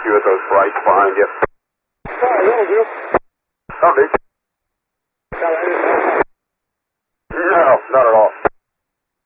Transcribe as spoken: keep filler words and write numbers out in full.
you with those brights behind you. Sorry, will you? Coverage.